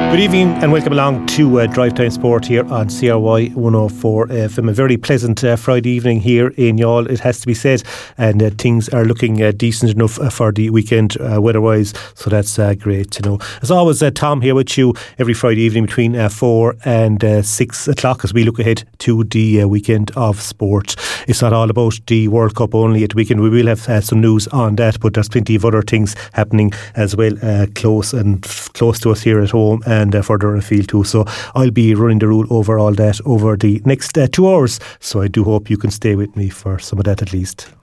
Good evening and welcome along to Drive Time Sport here on CRY 104 FM. A very pleasant Friday evening here in Youghal, it has to be said, and things are looking decent enough for the weekend weather-wise, so that's great to know. As always, Tom here with you every Friday evening between 4 and 6 o'clock as we look ahead to the weekend of sport. It's not all about the World Cup only at the weekend. We will have some news on that, but there's plenty of other things happening as well, close to us here at home and further afield too. So I'll be running the rule over all that over the next 2 hours. So I do hope you can stay with me for some of that at least.